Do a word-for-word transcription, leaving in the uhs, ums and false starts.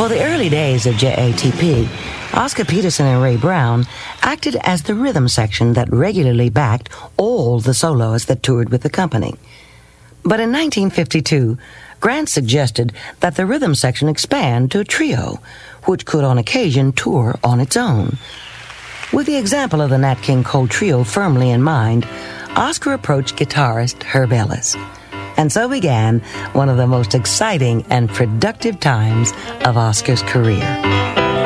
For the early days of J A T P, Oscar Peterson and Ray Brown acted as the rhythm section that regularly backed all the soloists that toured with the company. But in nineteen fifty-two, Grant suggested that the rhythm section expand to a trio, which could on occasion tour on its own. With the example of the Nat King Cole Trio firmly in mind, Oscar approached guitarist Herb Ellis. And so began one of the most exciting and productive times of Oscar's career.